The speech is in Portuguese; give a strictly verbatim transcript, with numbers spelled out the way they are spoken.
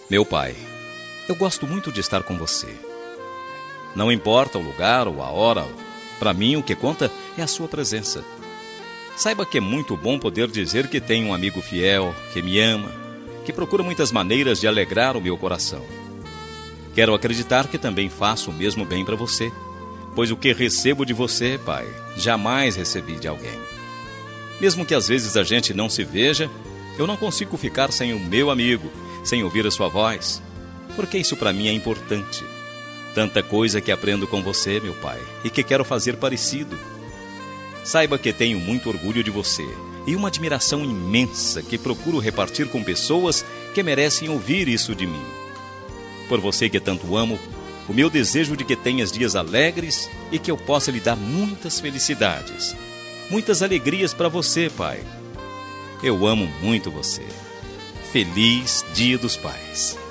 Meu Pai, eu gosto muito de estar com você. Não importa o lugar ou a hora, para mim o que conta é a sua presença. Saiba que é muito bom poder dizer que tenho um amigo fiel, que me ama, que procura muitas maneiras de alegrar o meu coração. Quero acreditar que também faço o mesmo bem para você, pois o que recebo de você, Pai, jamais recebi de alguém. Mesmo que às vezes a gente não se veja, eu não consigo ficar sem o meu amigo, sem ouvir a sua voz, porque isso para mim é importante. Tanta coisa que aprendo com você, meu Pai, e que quero fazer parecido. Saiba que tenho muito orgulho de você e uma admiração imensa que procuro repartir com pessoas que merecem ouvir isso de mim. Por você que tanto amo, o meu desejo de que tenhas dias alegres e que eu possa lhe dar muitas felicidades, muitas alegrias para você, Pai. Eu amo muito você. Feliz Dia dos Pais.